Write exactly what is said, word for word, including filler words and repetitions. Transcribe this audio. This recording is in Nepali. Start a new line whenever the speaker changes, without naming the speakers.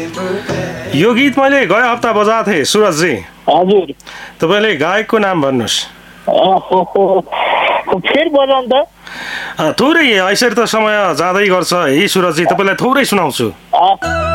यो गीत मैले गए हप्ता बजाएको थिएँ सुरजजी।
हजुर
तपाईँले गायकको नाम भन्नुहोस्।
फेरि बजाउनु त।
थोरै यसरी त समय जाँदै गर्छ है सुरजजी, तपाईँलाई थोरै सुनाउँछु।